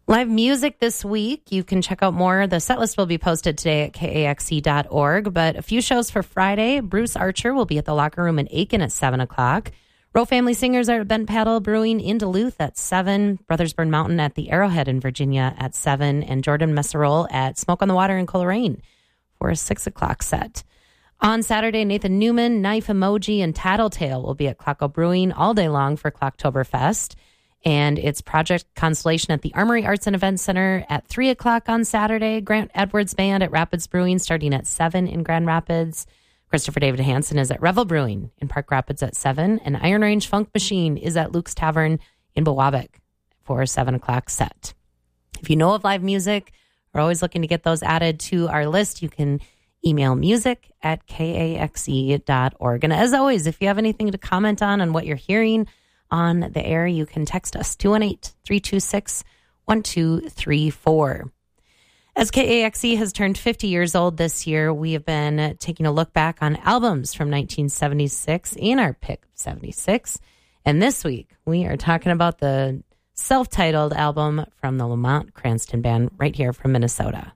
Live music this week. You can check out more. The set list will be posted today at kaxe.org. But a few shows for Friday. Bruce Archer will be at the Locker Room in Aiken at 7 o'clock. Row Family Singers are at Bent Paddle Brewing in Duluth at 7. Brothers Burn Mountain at the Arrowhead in Virginia at 7. And Jordan Messerol at Smoke on the Water in Coleraine for a 6 o'clock set. On Saturday, Nathan Newman, Knife Emoji, and Tattletale will be at Clocko Brewing all day long for Clocktoberfest. And it's Project Constellation at the Armory Arts and Events Center at 3 o'clock on Saturday. Grant Edwards Band at Rapids Brewing starting at 7 in Grand Rapids. Christopher David Hansen is at Revel Brewing in Park Rapids at 7. And Iron Range Funk Machine is at Luke's Tavern in Bowabic for a 7 o'clock set. If you know of live music, we're always looking to get those added to our list. You can email music@kaxe.org. And as always, if you have anything to comment on what you're hearing on the air, you can text us 218-326-1234. As KAXE has turned 50 years old this year, we have been taking a look back on albums from 1976 in our pick of 76. And this week, we are talking about the self-titled album from the Lamont Cranston Band right here from Minnesota.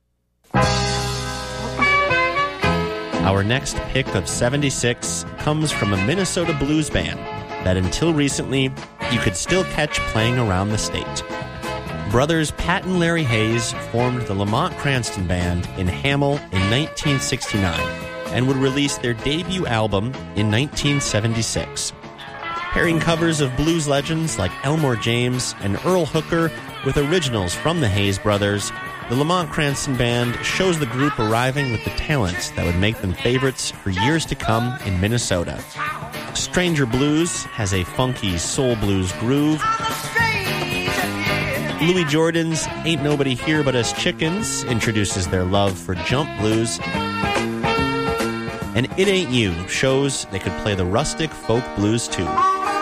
Our next pick of 76 comes from a Minnesota blues band that until recently you could still catch playing around the state. Brothers Pat and Larry Hayes formed the Lamont Cranston Band in Hamel in 1969 and would release their debut album in 1976. Pairing covers of blues legends like Elmore James and Earl Hooker with originals from the Hayes brothers, the Lamont Cranston Band shows the group arriving with the talents that would make them favorites for years to come in Minnesota. Stranger Blues has a funky soul blues groove. Louis Jordan's Ain't Nobody Here But Us Chickens introduces their love for jump blues. And It Ain't You shows they could play the rustic folk blues too.